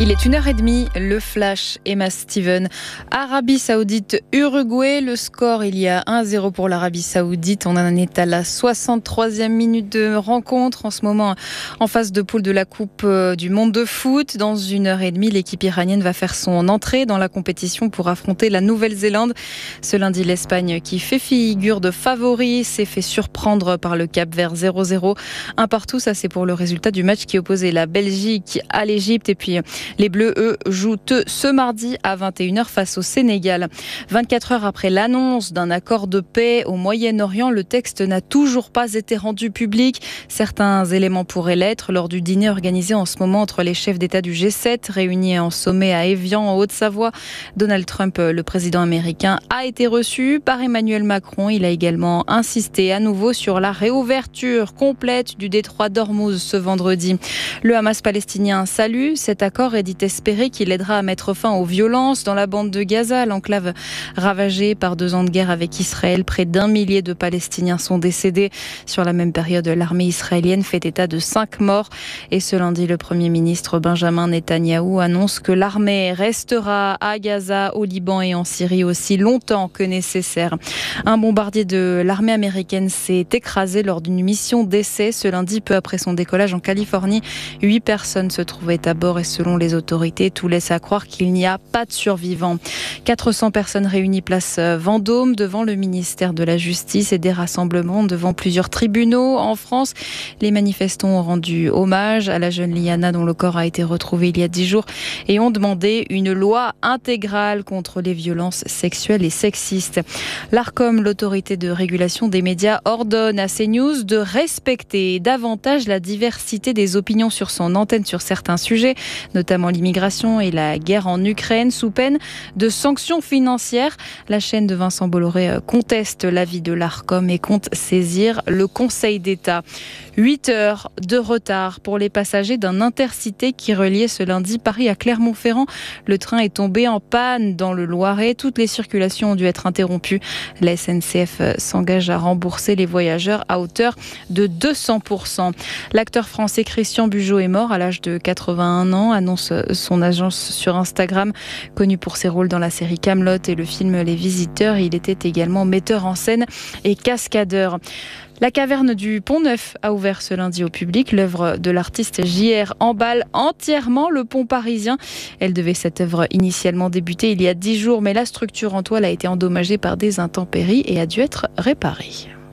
Il est 1h30, le flash, Emma Steven. Arabie Saoudite, Uruguay, le score, il y a 1-0 pour l'Arabie Saoudite. On en est à la 63e minute de rencontre. En ce moment, en phase de poule de la Coupe du Monde de foot. Dans 1h30, l'équipe iranienne va faire son entrée dans la compétition pour affronter la Nouvelle-Zélande. Ce lundi, l'Espagne, qui fait figure de favori, s'est fait surprendre par le Cap-Vert 0-0. Un partout, ça c'est pour le résultat du match qui opposait la Belgique à l'Égypte. Et puis, les Bleus, eux, jouent ce mardi à 21h face au Sénégal. 24 heures après l'annonce d'un accord de paix au Moyen-Orient, le texte n'a toujours pas été rendu public. Certains éléments pourraient l'être lors du dîner organisé en ce moment entre les chefs d'État du G7, réunis en sommet à Évian, en Haute-Savoie. Donald Trump, le président américain, a été reçu par Emmanuel Macron. Il a également insisté à nouveau sur la réouverture complète du détroit d'Ormuz ce vendredi. Le Hamas palestinien salue cet accord et dit espérer qu'il aidera à mettre fin aux violences dans la bande de Gaza, l'enclave ravagée par 2 ans de guerre avec Israël. Près d'1 millier de Palestiniens sont décédés. Sur la même période, l'armée israélienne fait état de 5 morts. Et ce lundi, le Premier ministre Benjamin Netanyahou annonce que l'armée restera à Gaza, au Liban et en Syrie aussi longtemps que nécessaire. Un bombardier de l'armée américaine s'est écrasé lors d'une mission d'essai ce lundi, peu après son décollage en Californie. 8 personnes se trouvaient à bord et selon les autorités, tout laisse à croire qu'il n'y a pas de survivants. 400 personnes réunies place Vendôme devant le ministère de la Justice et des rassemblements devant plusieurs tribunaux en France. Les manifestants ont rendu hommage à la jeune Liana dont le corps a été retrouvé il y a 10 jours et ont demandé une loi intégrale contre les violences sexuelles et sexistes. L'Arcom, l'autorité de régulation des médias, ordonne à CNews de respecter davantage la diversité des opinions sur son antenne sur certains sujets, notamment l'immigration et la guerre en Ukraine, sous peine de sanctions financières. La chaîne de Vincent Bolloré conteste l'avis de l'Arcom et compte saisir le Conseil d'État. 8 heures de retard pour les passagers d'un Intercité qui reliait ce lundi Paris à Clermont-Ferrand. Le train est tombé en panne dans le Loiret. Toutes les circulations ont dû être interrompues. La SNCF s'engage à rembourser les voyageurs à hauteur de 200%. L'acteur français Christian Bugeaud est mort à l'âge de 81 ans, annonce son agence sur Instagram. Connu pour ses rôles dans la série Kaamelott et le film Les Visiteurs, il était également metteur en scène et cascadeur. La caverne du Pont-Neuf a ouvert ce lundi au public. L'œuvre de l'artiste J.R. emballe entièrement le pont parisien. Elle devait cette œuvre initialement débuter il y a 10 jours, mais la structure en toile a été endommagée par des intempéries et a dû être réparée.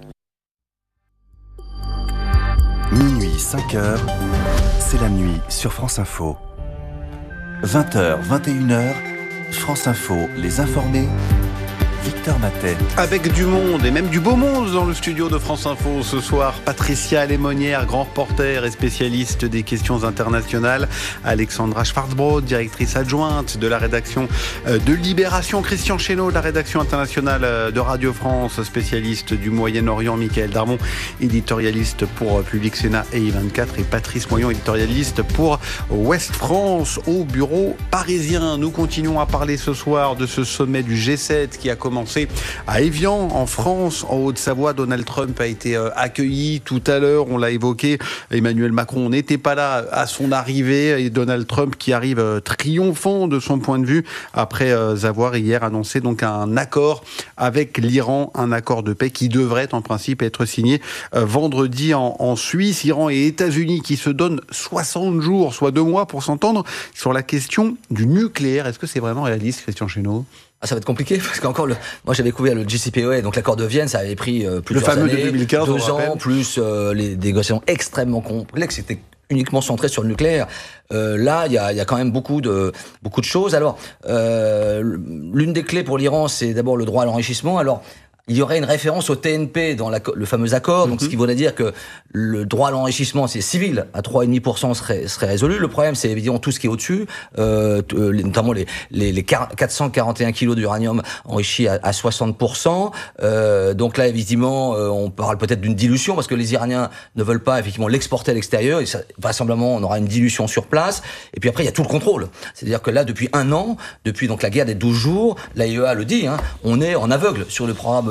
Minuit, 5h, c'est la nuit sur France Info. 20h, 21h, France Info, les informés. Victor Matet. Avec du monde et même du beau monde dans le studio de France Info ce soir. Patricia Lémonière, grand reporter et spécialiste des questions internationales. Alexandra Schwarzbrod, directrice adjointe de la rédaction de Libération. Christian Chesneau, de la rédaction internationale de Radio France, spécialiste du Moyen-Orient. Michael Darmon, éditorialiste pour Public Sénat et I24. Et Patrice Moyon, éditorialiste pour Ouest France au bureau parisien. Nous continuons à parler ce soir de ce sommet du G7 qui a commencé à Évian, en France, en Haute-Savoie. Donald Trump a été accueilli tout à l'heure, on l'a évoqué. Emmanuel Macron n'était pas là à son arrivée et Donald Trump qui arrive triomphant de son point de vue après avoir hier annoncé donc un accord avec l'Iran, un accord de paix qui devrait en principe être signé vendredi en Suisse. Iran et États-Unis qui se donnent 60 jours, soit 2 mois pour s'entendre sur la question du nucléaire. Est-ce que c'est vraiment réaliste, Christian Chesneau ? Ça va être compliqué parce qu'encore moi j'avais couvert le JCPOA, donc l'accord de Vienne, ça avait pris plusieurs années, le fameux de 2015, 2 ans, plus les négociations extrêmement complexes, c'était uniquement centré sur le nucléaire. Là, il y a quand même beaucoup de choses. Alors, l'une des clés pour l'Iran, c'est d'abord le droit à l'enrichissement. Alors, il y aurait une référence au TNP dans le fameux accord, donc ce qui voudrait dire que le droit à l'enrichissement, c'est civil, à 3,5% serait résolu. Le problème, c'est évidemment tout ce qui est au-dessus, notamment les 441 kilos d'uranium enrichi à 60%. Donc là, évidemment, on parle peut-être d'une dilution, parce que les Iraniens ne veulent pas effectivement l'exporter à l'extérieur, et ça, vraisemblablement, on aura une dilution sur place. Et puis après, il y a tout le contrôle. C'est-à-dire que là, depuis 1 an, depuis donc la guerre des 12 jours, l'AIEA le dit, on est en aveugle sur le programme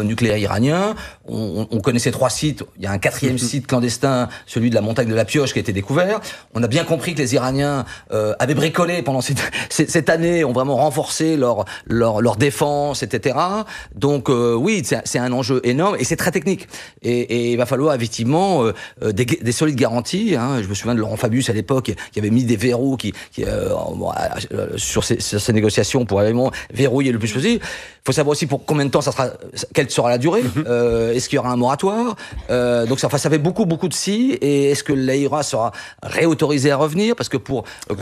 nucléaire iranien. On connaissait 3 sites. Il y a un 4e site clandestin, celui de la montagne de la Pioche, qui a été découvert. On a bien compris que les Iraniens avaient bricolé pendant cette année, ont vraiment renforcé leur défense, etc. Donc oui, c'est un enjeu énorme et c'est très technique. Et il va falloir effectivement des solides garanties. Hein. Je me souviens de Laurent Fabius à l'époque, qui avait mis des verrous sur ces négociations pour vraiment verrouiller le plus possible. Il faut savoir aussi pour combien de temps quelle sera la durée. Est-ce qu'il y aura un moratoire? Donc ça fait beaucoup de si. Et est-ce que l'AIRA sera réautorisée à revenir? Parce que pour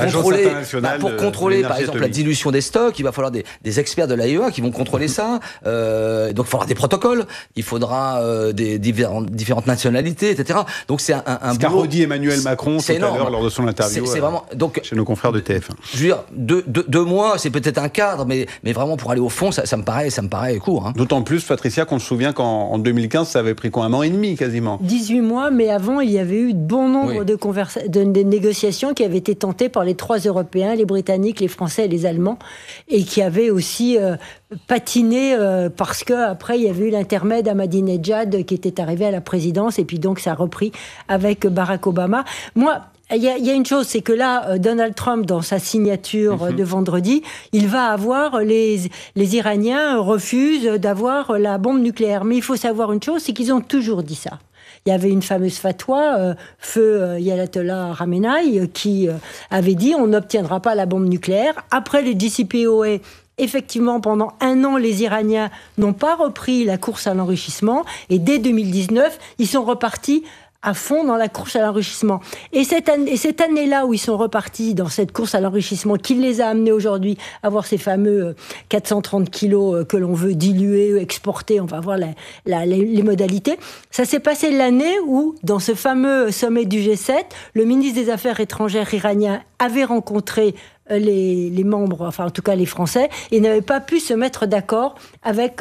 contrôler par exemple la dilution des stocks, il va falloir des experts de l'AIEA qui vont contrôler ça. Donc il faudra des protocoles, il faudra des différentes nationalités, etc. Donc c'est un ce qu'a redit Emmanuel Macron tout à l'heure lors de son interview chez nos confrères de TF1. Je veux dire, 2 mois, c'est peut-être un cadre, mais vraiment pour aller au fond, ça me paraît court. Hein. D'autant plus, Patricia, qu'on se souvient qu'en 2015, ça avait pris quoi, 1 an et demi quasiment. 18 mois, mais avant, il y avait eu bon nombre de négociations qui avaient été tentées par les 3 Européens, les Britanniques, les Français et les Allemands, et qui avaient aussi patiné parce qu'après, il y avait eu l'intermède Ahmadinejad qui était arrivé à la présidence, et puis donc ça a repris avec Barack Obama. Moi, il y a une chose, c'est que là, Donald Trump, dans sa signature de vendredi, il va avoir les Iraniens refusent d'avoir la bombe nucléaire. Mais il faut savoir une chose, c'est qu'ils ont toujours dit ça. Il y avait une fameuse fatwa, feu Ayatollah Khamenei, qui avait dit on n'obtiendra pas la bombe nucléaire. Après le JCPOA, effectivement, pendant 1 an, les Iraniens n'ont pas repris la course à l'enrichissement. Et dès 2019, ils sont repartis à fond dans la course à l'enrichissement. Et cette année-là où ils sont repartis dans cette course à l'enrichissement qui les a amenés aujourd'hui à avoir ces fameux 430 kilos que l'on veut diluer, exporter, on va voir les modalités. Ça s'est passé l'année où, dans ce fameux sommet du G7, le ministre des Affaires étrangères iranien avait rencontré les membres, enfin en tout cas les Français, et n'avaient pas pu se mettre d'accord avec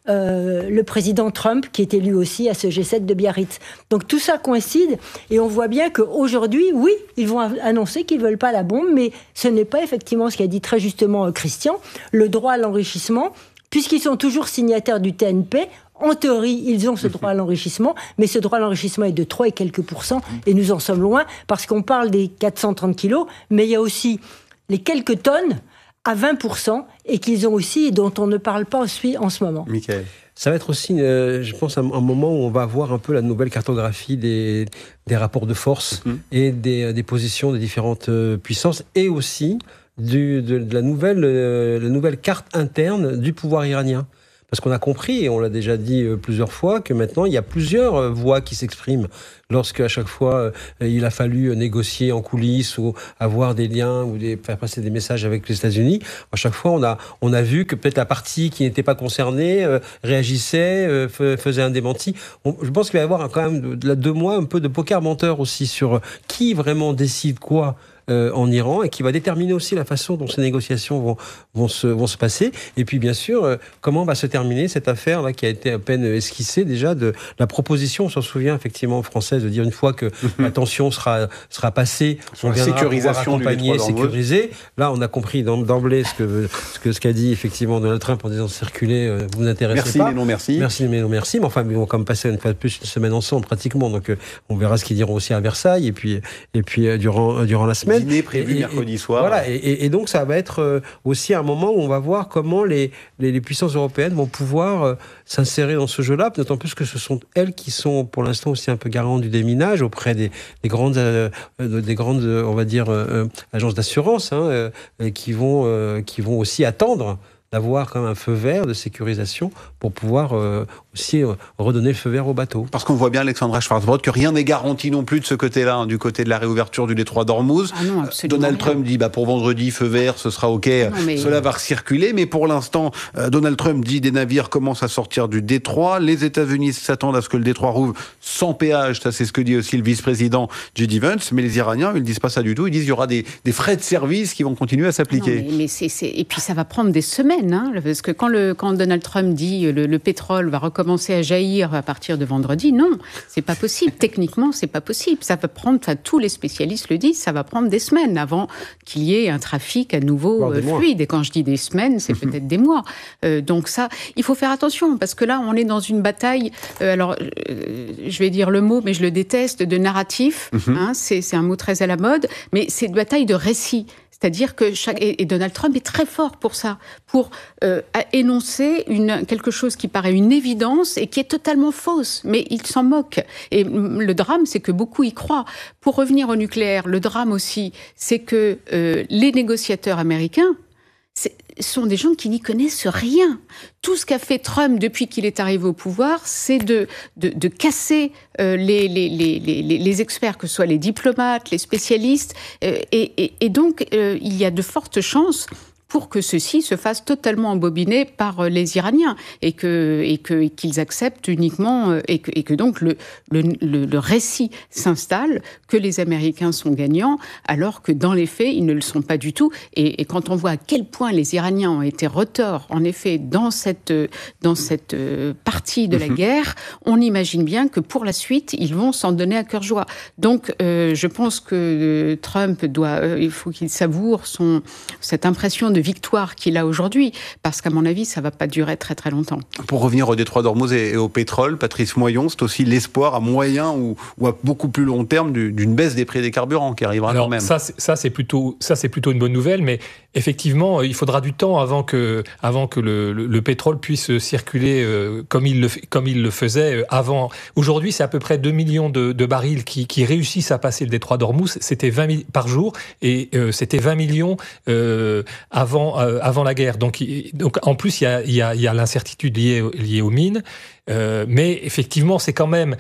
le président Trump, qui était lui aussi à ce G7 de Biarritz. Donc tout ça coïncide, et on voit bien qu'aujourd'hui, oui, ils vont annoncer qu'ils ne veulent pas la bombe, mais ce n'est pas effectivement ce qu'a dit très justement Christian, le droit à l'enrichissement, puisqu'ils sont toujours signataires du TNP. En théorie, ils ont ce droit à l'enrichissement, mais ce droit à l'enrichissement est de 3 et quelques %, et nous en sommes loin, parce qu'on parle des 430 kilos, mais il y a aussi les quelques tonnes à 20% et qu'ils ont aussi, dont on ne parle pas aussi en ce moment. Michael. Ça va être aussi, je pense, un moment où on va voir un peu la nouvelle cartographie des rapports de force et des positions des différentes puissances, et aussi de la nouvelle carte interne du pouvoir iranien. Parce qu'on a compris, et on l'a déjà dit plusieurs fois, que maintenant, il y a plusieurs voix qui s'expriment. Lorsqu'à chaque fois, il a fallu négocier en coulisses ou avoir des liens ou faire passer des messages avec les États-Unis, à chaque fois, on a vu que peut-être la partie qui n'était pas concernée réagissait, faisait un démenti. Je pense qu'il va y avoir quand même, 2 mois, un peu de poker menteur aussi sur qui vraiment décide quoi en Iran, et qui va déterminer aussi la façon dont ces négociations vont se passer. Et puis, bien sûr, comment va se terminer cette affaire-là qui a été à peine esquissée déjà de la proposition, on s'en souvient effectivement française, de dire une fois que la tension sera passée, on viendra sécurisation pouvoir accompagner, sécuriser. Là, on a compris d'emblée ce qu'a dit effectivement Donald Trump en disant circuler, vous n'intéressez pas. Merci, mais non merci. Merci, mais non merci. Mais enfin, ils vont quand même passer une fois de plus une semaine ensemble pratiquement. Donc, on verra ce qu'ils diront aussi à Versailles et puis durant la semaine. Dîner prévu mercredi soir. Voilà, et donc ça va être aussi un moment où on va voir comment les puissances européennes vont pouvoir s'insérer dans ce jeu-là, d'autant plus que ce sont elles qui sont pour l'instant aussi un peu garantes du déminage auprès des grandes, on va dire, agences d'assurance, qui vont aussi attendre d'avoir quand même un feu vert de sécurisation pour pouvoir aussi redonner le feu vert au bateau. Parce qu'on voit bien, Alexandra Schwarzbrod, que rien n'est garanti non plus de ce côté-là, du côté de la réouverture du détroit d'Ormuz. Ah non, Donald Trump dit pour vendredi, feu vert, ce sera OK, cela va circuler. Mais pour l'instant, Donald Trump dit des navires commencent à sortir du détroit. Les États-Unis s'attendent à ce que le détroit rouvre sans péage. Ça, c'est ce que dit aussi le vice-président J.D. Vance. Mais les Iraniens, ils ne disent pas ça du tout. Ils disent qu'il y aura des frais de service qui vont continuer à s'appliquer. Et puis ça va prendre des semaines. semaines, hein, parce que quand Donald Trump dit le pétrole va recommencer à jaillir à partir de vendredi, non, c'est pas possible. Techniquement, c'est pas possible. Ça va prendre, tous les spécialistes le disent, ça va prendre des semaines avant qu'il y ait un trafic à nouveau fluide. Et quand je dis des semaines, c'est peut-être des mois. Donc ça, il faut faire attention, parce que là, on est dans une bataille, je vais dire le mot, mais je le déteste, de narratif. Hein, c'est un mot très à la mode, mais c'est une bataille de récit. C'est-à-dire que et Donald Trump est très fort pour ça, pour énoncer quelque chose qui paraît une évidence et qui est totalement fausse, mais il s'en moque. Et le drame, c'est que beaucoup y croient. Pour revenir au nucléaire, le drame aussi, c'est que les négociateurs américains sont des gens qui n'y connaissent rien. Tout ce qu'a fait Trump depuis qu'il est arrivé au pouvoir, c'est de casser les experts, que ce soit les diplomates, les spécialistes, et donc il y a de fortes chances pour que ceci se fasse totalement embobiner par les Iraniens et qu'ils acceptent uniquement et que donc le récit s'installe que les Américains sont gagnants, alors que dans les faits ils ne le sont pas du tout. Et quand on voit à quel point les Iraniens ont été retors en effet dans cette partie de la guerre, on imagine bien que pour la suite ils vont s'en donner à cœur joie. Donc je pense que Trump il faut qu'il savoure cette impression de victoire qu'il a aujourd'hui, parce qu'à mon avis, ça ne va pas durer très très longtemps. Pour revenir au détroit d'Ormuz et au pétrole, Patrice Moyon, c'est aussi l'espoir à moyen ou à beaucoup plus long terme d'une baisse des prix des carburants qui arrivera quand même. Ça c'est plutôt une bonne nouvelle, mais effectivement, il faudra du temps avant que le pétrole puisse circuler comme il le faisait avant. Aujourd'hui, c'est à peu près 2 millions de barils qui réussissent à passer le détroit d'Ormuz. C'était 20 000 par jour et c'était 20 millions avant la guerre. Donc en plus, il y a l'incertitude liée aux mines. Mais effectivement, c'est quand même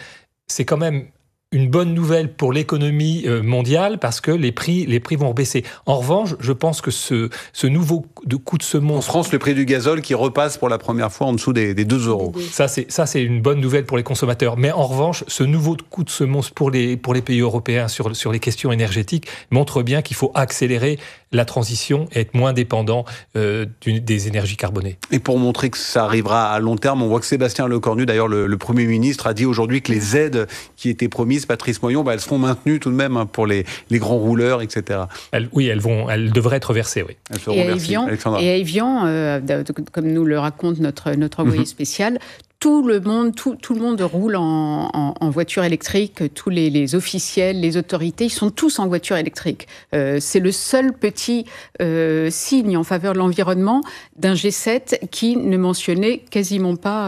une bonne nouvelle pour l'économie mondiale, parce que les prix vont baisser. En revanche, je pense que ce nouveau coup de semonce... En France, le prix du gazole qui repasse pour la première fois en dessous des 2 euros. Ça, c'est une bonne nouvelle pour les consommateurs. Mais en revanche, ce nouveau coup de semonce pour les pays européens sur les questions énergétiques montre bien qu'il faut accélérer la transition et être moins dépendant des énergies carbonées. Et pour montrer que ça arrivera à long terme, on voit que Sébastien Lecornu, d'ailleurs le Premier ministre, a dit aujourd'hui que les aides qui étaient promises, Patrice Moyon, elles seront maintenues tout de même pour les grands rouleurs, etc. Elles devraient être versées, oui. Et à Evian, comme nous le raconte notre envoyé spécial, tout le monde roule en voiture électrique, tous les officiels, les autorités, ils sont tous en voiture électrique. C'est le seul petit signe en faveur de l'environnement d'un G7 qui ne mentionnait quasiment pas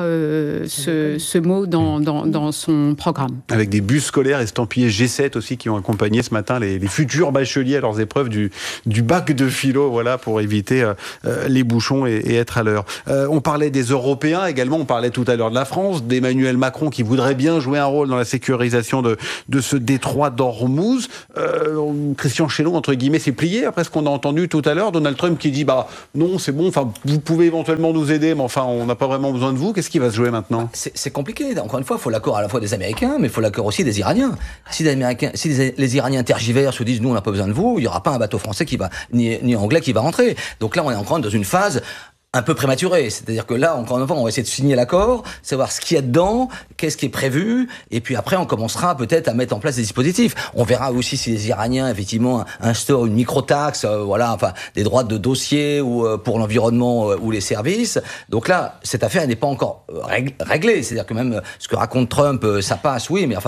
ce mot dans son programme. Avec des bus scolaires estampillés G7 aussi qui ont accompagné ce matin les futurs bacheliers à leurs épreuves du bac de philo, voilà, pour éviter les bouchons et être à l'heure. On parlait des Européens également, on parlait tout à l'heure de la France, d'Emmanuel Macron qui voudrait bien jouer un rôle dans la sécurisation de ce détroit d'Ormuz. Christian Chesneau, entre guillemets, s'est plié après ce qu'on a entendu tout à l'heure. Donald Trump qui dit non, c'est bon, vous pouvez éventuellement nous aider, mais on n'a pas vraiment besoin de vous. Qu'est-ce qui va se jouer maintenant ? C'est compliqué. Encore une fois, il faut l'accord à la fois des Américains, mais il faut l'accord aussi des Iraniens. Si les Iraniens tergiversent ou disent nous on n'a pas besoin de vous, il n'y aura pas un bateau français ni anglais qui va rentrer. Donc là, on est encore dans une phase un peu prématuré, c'est-à-dire que là, encore une fois, on va essayer de signer l'accord, savoir ce qu'il y a dedans, qu'est-ce qui est prévu, et puis après, on commencera peut-être à mettre en place des dispositifs. On verra aussi si les Iraniens, effectivement, instaurent une microtaxe, des droits de dossier ou pour l'environnement ou les services. Donc là, cette affaire n'est pas encore réglée, c'est-à-dire que même ce que raconte Trump, ça passe, oui, mais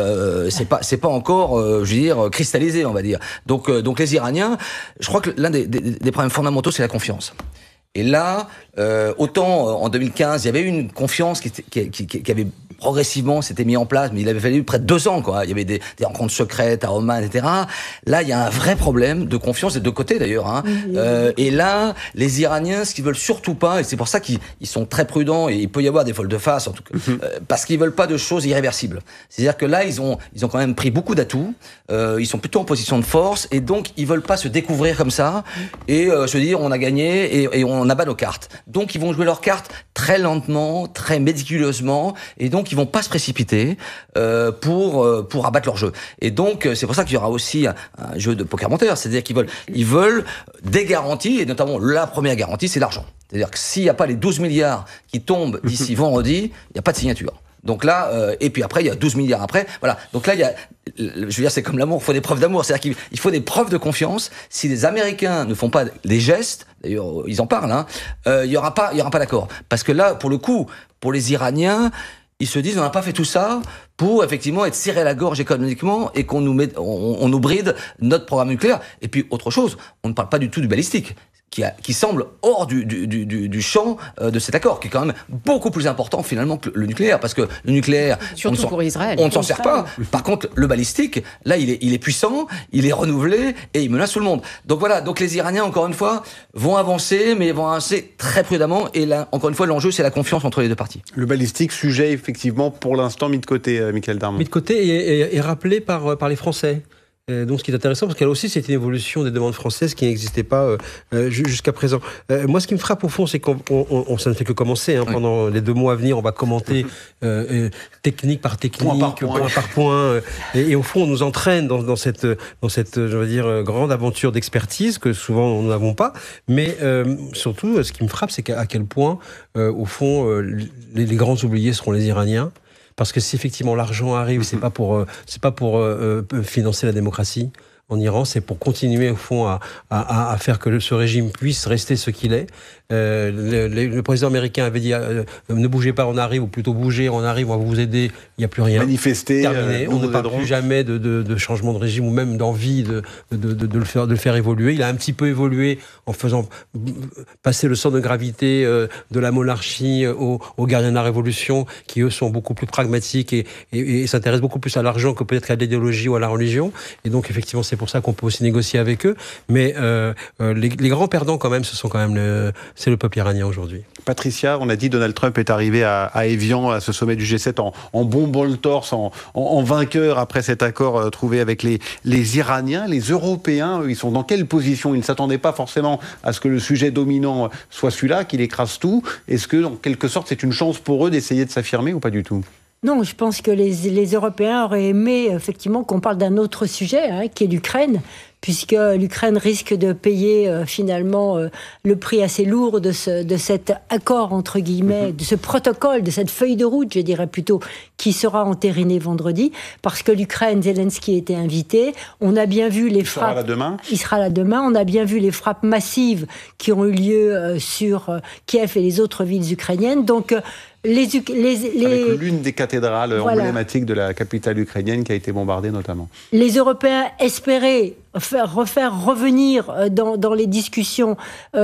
c'est pas encore, cristallisé, on va dire. Donc les Iraniens, je crois que l'un des problèmes fondamentaux, c'est la confiance. Et là, autant en 2015, il y avait une confiance qui avait progressivement s'était mis en place, mais il avait fallu près de 2 ans, quoi. Il y avait des rencontres secrètes à Oman, etc. Là, il y a un vrai problème de confiance des deux côtés, d'ailleurs. Et là, les Iraniens, ce qu'ils veulent surtout pas, et c'est pour ça qu'ils sont très prudents, et il peut y avoir des volte-face, en tout cas, parce qu'ils veulent pas de choses irréversibles. C'est-à-dire que là, ils ont quand même pris beaucoup d'atouts, ils sont plutôt en position de force, et donc ils veulent pas se découvrir comme ça, et se dire on a gagné, et on abat nos cartes. Donc ils vont jouer leurs cartes très lentement, très méticuleusement, et donc ils vont pas se précipiter pour abattre leur jeu. Et donc c'est pour ça qu'il y aura aussi un jeu de poker menteur, c'est-à-dire qu'ils veulent des garanties, et notamment la première garantie, c'est l'argent. C'est-à-dire que s'il n'y a pas les 12 milliards qui tombent d'ici vendredi, il n'y a pas de signature. Donc là, et puis après, il y a 12 milliards après. Voilà. Donc là, je veux dire, c'est comme l'amour, il faut des preuves d'amour. C'est-à-dire qu'il faut des preuves de confiance. Si les Américains ne font pas des gestes, d'ailleurs, ils en parlent, il y aura pas d'accord. Parce que là, pour le coup, pour les Iraniens, ils se disent, on n'a pas fait tout ça pour effectivement être serré à la gorge économiquement et qu'on nous bride notre programme nucléaire. Et puis, autre chose, on ne parle pas du tout du balistique, qui semble hors du champ de cet accord, qui est quand même beaucoup plus important finalement que le nucléaire, parce que le nucléaire, surtout pour Israël, on ne s'en sert pas. Par contre, le balistique, là, il est puissant, il est renouvelé et il menace tout le monde. Donc voilà, donc les Iraniens, encore une fois, vont avancer, mais vont avancer très prudemment. Et là, encore une fois, l'enjeu, c'est la confiance entre les deux parties. Le balistique, sujet effectivement pour l'instant mis de côté, Michael Darmon. Mis de côté et rappelé par les Français. Donc, ce qui est intéressant, parce qu'elle aussi, c'est une évolution des demandes françaises qui n'existait pas jusqu'à présent. Moi, ce qui me frappe au fond, c'est qu'on ça ne fait que commencer. Pendant les 2 mois à venir, on va commenter technique par technique, point par point. Et au fond, on nous entraîne dans cette, je veux dire, grande aventure d'expertise que souvent nous n'avons pas. Mais surtout, ce qui me frappe, c'est à quel point, au fond, les grands oubliés seront les Iraniens. Parce que si effectivement l'argent arrive, c'est pas pour financer la démocratie en Iran, c'est pour continuer au fond à faire que ce régime puisse rester ce qu'il est. Le président américain avait dit ne bougez pas, on arrive, ou plutôt bougez, on arrive, on va vous aider. Il n'y a plus rien. Manifester, terminé. On ne parle plus jamais de changement de régime ou même d'envie de le faire évoluer. Il a un petit peu évolué en faisant passer le centre de gravité de la monarchie aux gardiens de la révolution, qui eux sont beaucoup plus pragmatiques et s'intéressent beaucoup plus à l'argent que peut-être à l'idéologie ou à la religion. Et donc effectivement, c'est pour ça qu'on peut aussi négocier avec eux. Mais les grands perdants quand même, ce sont quand même c'est le peuple iranien aujourd'hui. Patricia, on a dit Donald Trump est arrivé à Évian, à ce sommet du G7, en bombant le torse, en vainqueur après cet accord trouvé avec les Iraniens. Les Européens, ils sont dans quelle position? Ils ne s'attendaient pas forcément à ce que le sujet dominant soit celui-là, qu'il écrase tout. Est-ce que, en quelque sorte, c'est une chance pour eux d'essayer de s'affirmer ou pas du tout? Non, je pense que les Européens auraient aimé effectivement qu'on parle d'un autre sujet, qui est l'Ukraine, puisque l'Ukraine risque de payer finalement le prix assez lourd de cet accord, entre guillemets, de ce protocole, de cette feuille de route, je dirais plutôt, qui sera entériné vendredi, parce que l'Ukraine, Zelensky était invité. On a bien vu les frappes... Il sera là demain. On a bien vu les frappes massives qui ont eu lieu sur Kiev et les autres villes ukrainiennes. Donc... Avec l'une des cathédrales emblématiques de la capitale ukrainienne qui a été bombardée notamment. Les Européens espéraient refaire revenir dans les discussions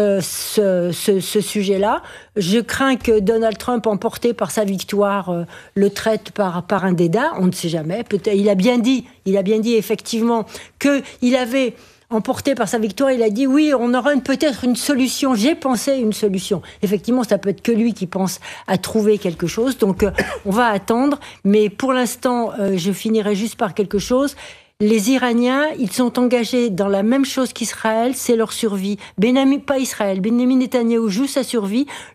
ce sujet-là. Je crains que Donald Trump, emporté par sa victoire, le traite par un dédain. On ne sait jamais. Peut-être, il a bien dit effectivement qu'il avait... emporté par sa victoire, il a dit oui, on aura peut-être une solution. J'ai pensé une solution. Effectivement, ça peut être que lui qui pense à trouver quelque chose. Donc, on va attendre. Mais pour l'instant, je finirai juste par quelque chose. Les Iraniens, ils sont engagés dans la même chose qu'Israël, c'est leur survie. Benjamin Netanyahou joue sa survie.